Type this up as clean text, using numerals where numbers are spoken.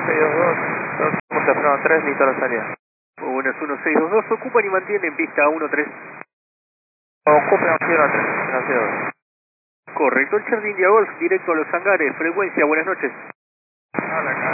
1622, estamos temprano 3, listo la salida. Muy buenas, 1622, ocupan y mantienen pista 13. Ocupen opción 3, gracias. Correcto, el Charlie India Golf, directo a los hangares, frecuencia, buenas noches. Hola,